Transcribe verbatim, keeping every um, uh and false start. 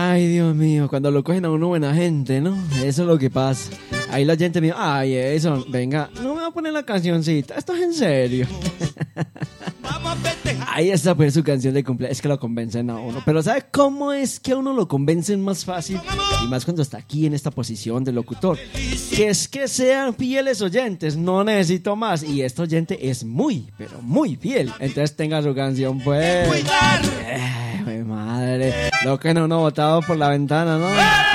Ay, Dios mío, cuando lo cogen a uno buena gente, ¿no? Eso es lo que pasa. Ahí la gente me dice, ay, eso, venga, no me va a poner la cancioncita, esto es en serio. Ahí está pues su canción de cumpleaños, es que lo convencen a uno. Pero ¿sabe cómo es que a uno lo convencen más fácil? Y más cuando está aquí en esta posición de locutor. Que es que sean fieles oyentes, no necesito más. Y este oyente es muy, pero muy fiel. Entonces tenga su canción pues. Eh, madre, lo que no uno botado por la ventana, ¿no?